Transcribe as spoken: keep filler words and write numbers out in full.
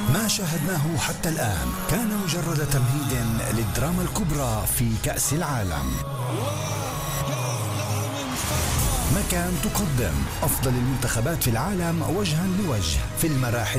ما شاهدناه حتى الآن كان مجرد تمهيد للدراما الكبرى في كأس العالم. مكان تقدم أفضل المنتخبات في العالم وجها لوجه في المراحل